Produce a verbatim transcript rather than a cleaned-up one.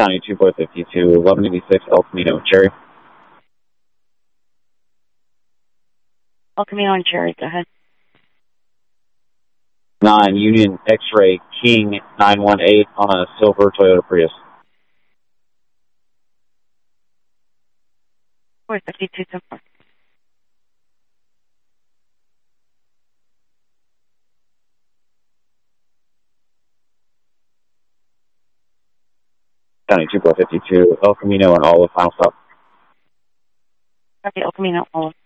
County two four five two, eleven eighty-six El Camino, Cherry. El Camino and Cherry, go ahead. nine, Union X-Ray King nine one eight on a silver Toyota Prius. four fifty-two, ten four. County two four five two, El Camino and Olive, final stop. Copy, El Camino, Olive.